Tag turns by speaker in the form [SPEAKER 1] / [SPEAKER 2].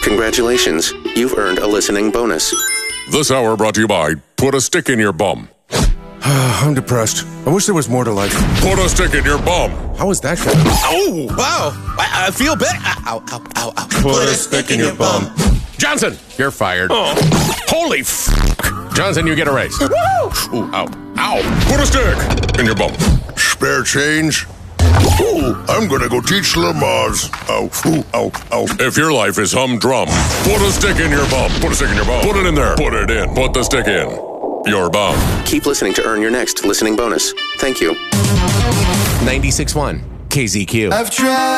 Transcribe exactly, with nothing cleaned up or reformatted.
[SPEAKER 1] Congratulations, you've earned a listening bonus.
[SPEAKER 2] This hour brought to you by Put a Stick in Your Bum.
[SPEAKER 3] I'm depressed. I wish there was more to life.
[SPEAKER 2] Put a stick in your bum.
[SPEAKER 3] How is that going?
[SPEAKER 4] Oh, wow. I, I feel better. Ow, ow, ow, ow. Put, Put a stick, stick in your bum.
[SPEAKER 2] Johnson, you're fired.
[SPEAKER 4] Oh.
[SPEAKER 2] Holy f***. Johnson, you get a raise.
[SPEAKER 4] Woo!
[SPEAKER 2] Ooh, ow. Ow. Put a stick in your bum.
[SPEAKER 5] Spare change? Ooh, I'm gonna go teach Lamaze. Ow, ooh, ow, ow.
[SPEAKER 2] If your life is humdrum, put a stick in your bum. Put a stick in your bum. Put it in there. Put it in. Put the stick in your bum.
[SPEAKER 1] Keep listening to earn your next listening bonus. Thank you.
[SPEAKER 6] ninety-six point one K Z Q.
[SPEAKER 7] I've tried.